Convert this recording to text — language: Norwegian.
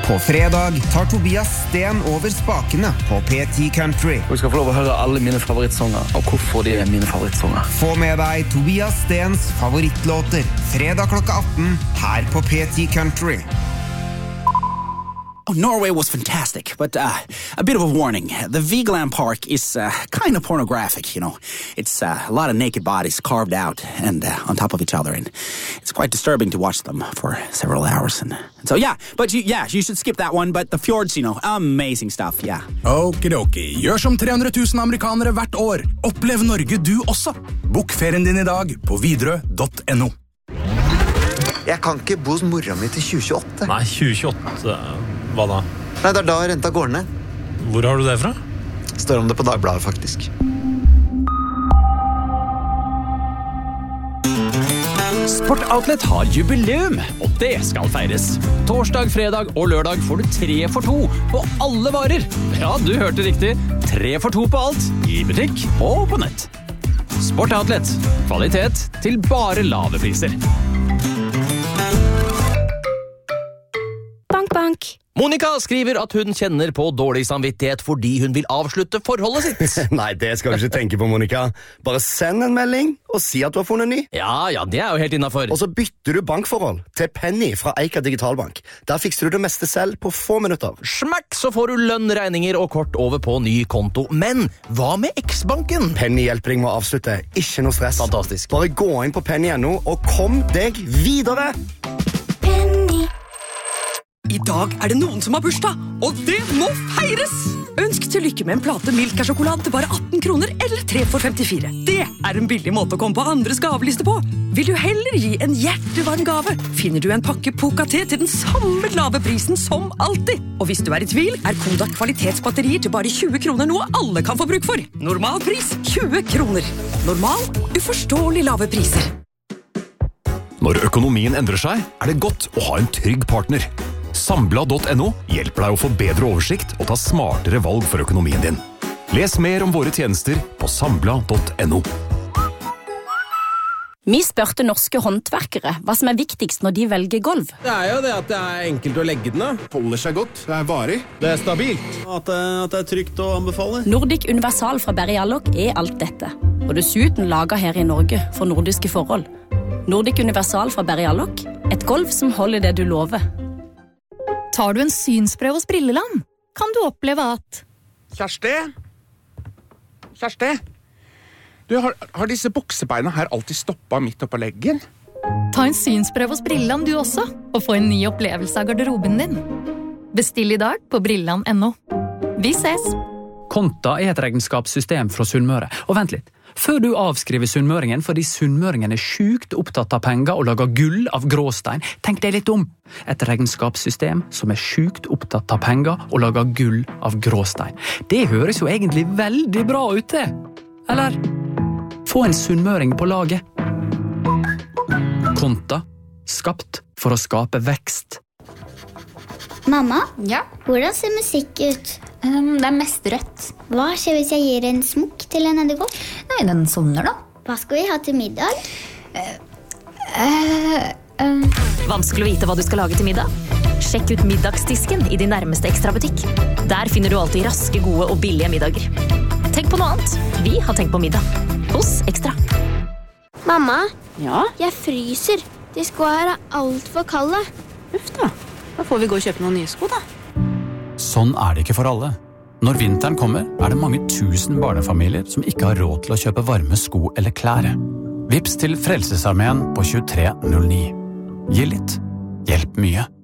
På fredag tar Tobias Sten over spakene på P10 Country. Du skal få lov å høre alle mine favorittsanger, og hvorfor de mine favorittsanger. Få med deg Tobias Stens favorittlåter fredag klokka 18 her på P10 Country. Oh, Norway was fantastic, but a bit of a warning. The Vigeland Park is kind of pornographic, you know. It's a lot of naked bodies carved out and on top of each other, and it's quite disturbing to watch them for several hours. And so, you should skip that one, but the fjords, you know, amazing stuff, yeah. Okidoki, gjør som 300 000 amerikanere hvert år. Opplev Norge du også. Bok ferien din I dag på Widerøe.no. Jeg kan ikke bo hos mora mi til 2028. Nei, 2028, hva da? Nei, det da renta går ned. Hvor har du det fra? Står om det på Dagbladet, faktisk. Sport Outlet har jubileum, og det skal feires. Torsdag, fredag og lørdag får du 3 for 2 på alle varer. Ja, du hørte riktig. 3 for 2 på alt, I butikk og på nett. Sport Outlet. Kvalitet til bare lave priser. Bank, bank. Monica skriver at hun kjenner på dårlig samvittighet fordi hun vil avslutte forholdet sitt. Nei, det skal du ikke tenke på, Monica. Bare send en melding og si at du har funnet ny. Ja, det jo helt innenfor. Og så bytter du bankforhold til Penny fra Eika Digitalbank. Der fikser du det meste selv på få minutter. Smakk, så får du lønn, regninger og kort over på ny konto. Men hva med X-banken? Penny hjelper deg med å avslutte. Ikke noe stress. Fantastisk. Bare gå inn på penny.no og kom deg videre. I dag det noen som har bursdag, og det må feires! Ønsk til lykke med en plate Milka-sjokolade til bare 18 kroner, eller 3 for 54. Det en billig måte å komme på andres gaveliste på. Vil du heller gi en hjertevarm gave, finner du en pakke Poca-te til den samme lave prisen som alltid. Og hvis du I tvil, Kodak kvalitetsbatterier til bare 20 kroner noe alle kan få bruk for. Normal pris 20 kroner. Normal, uforståelig lave priser. Når økonomien endrer seg, det godt å ha en trygg partner. Sambla.no hjelper deg å få bedre oversikt og ta smartere valg for økonomien din. Les mer om våre tjenester på sambla.no. Vi spørte norske håndverkere hva som viktigst når de velger gulv. Det jo det at det enkelt å legge den av. Holder seg godt, det varig. Det stabilt. At det trygt å anbefale. Nordic Universal fra Berrialloc alt dette. Og dessuten laget her I Norge for nordiske forhold. Nordic Universal fra Berrialloc, et gulv som holder det du lover. Tar du en synsprøve hos Brilleland, kan du oppleve at... Kjersti? Du, har disse buksebeina her alltid stoppet midt oppå leggen? Ta en synsprøve hos Brilleland du også, og få en ny opplevelse av garderoben din. Bestill I dag på Brilleland.no. Vi ses! Konta et regnskapssystem fra Sunnmøre. Og vent litt, før du avskriver sunnmøringen fordi sunnmøringen sjukt opptatt av penger og lager gull av gråstein, tenk deg litt om. Et regnskapssystem som sjukt opptatt av penger og lager gull av gråstein. Det høres jo egentlig veldig bra ut det. Eller? Få en sunnmøring på laget. Konta, skapt for å skape vekst. Mamma, hvordan ser musikk ut? Det mest rødt. Hva skjer hvis jeg gir en smukk til en edderkopp? Nei, den sovner da. Hva skal vi ha til middag? Vanskelig å vite hva du skal lage til middag? Sjekk ut middagsdisken I din nærmeste Extra-butikk. Der finner du alltid raske, gode og billige middager. Tenk på noe annet. Vi har tenkt på middag. Hos Extra. Mamma, jeg fryser. De skoene alt for kalde. Uff da. Da får vi gå og kjøpe noen nye sko da. Sånn det ikke for alle. Når vinteren kommer, det mange tusen barnefamilier som ikke har råd til å kjøpe varme sko eller klær. Vips til Frelsesarmeen på 2309. Gi litt. Hjelp mye.